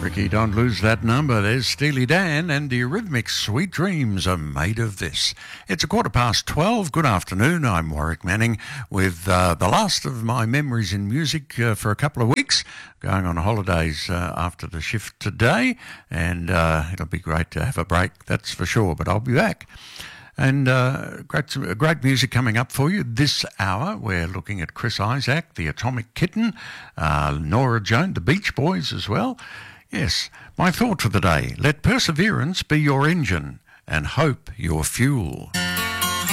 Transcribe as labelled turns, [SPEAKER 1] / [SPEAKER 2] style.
[SPEAKER 1] Ricky, don't lose that number. There's Steely Dan and the Eurythmics. Sweet dreams are made of this. It's 12:15. Good afternoon. I'm Warwick Manning with the last of my memories in music for a couple of weeks. Going on holidays after the shift today, and it'll be great to have a break, that's for sure, but I'll be back. And great music coming up for you this hour. We're looking at Chris Isaak, the Atomic Kitten, Nora Jones, the Beach Boys as well. Yes, my thought for the day: let perseverance be your engine and hope your fuel.